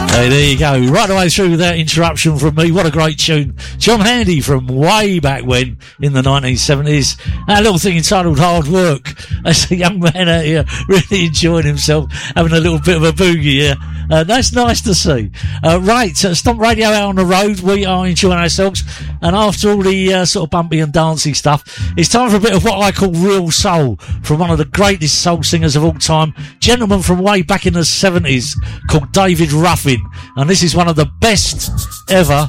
Hey, there you go. Right the way through without interruption from me. What a great tune. John Handy from way back when in the 1970s. That little thing entitled Hard Work. That's a young man out here really enjoying himself, having a little bit of a boogie here. That's nice to see. Right, Stomp Radio out on the road. We are enjoying ourselves. And after all the sort of bumpy and dancey stuff, it's time for a bit of what I call real soul from one of the greatest soul singers of all time. Gentleman from way back in the 70s called David Ruffin. And this is one of the best ever